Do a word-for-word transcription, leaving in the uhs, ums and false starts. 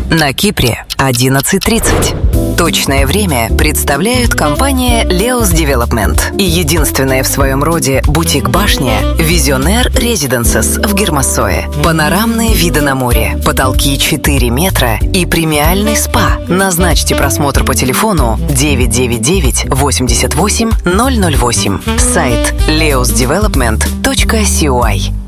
На Кипре одиннадцать тридцать. Точное время представляют компания Leos Development и единственная в своем роде бутик-башня Visionaire Residences в Гермассое. Панорамные виды на море, потолки четыре метра и премиальный спа. Назначьте просмотр по телефону девять девять девять восемьдесят восемь ноль ноль восемь. Сайт leos development точка си о ай.